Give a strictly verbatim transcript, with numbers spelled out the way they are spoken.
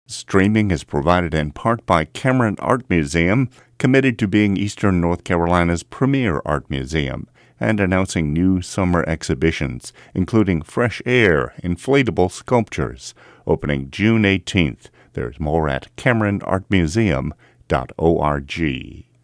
Streaming is provided in part by Cameron Art Museum, committed to being Eastern North Carolina's premier art museum, and announcing new summer exhibitions, including Fresh Air Inflatable Sculptures, opening June eighteenth. There's more at cameron art museum dot org.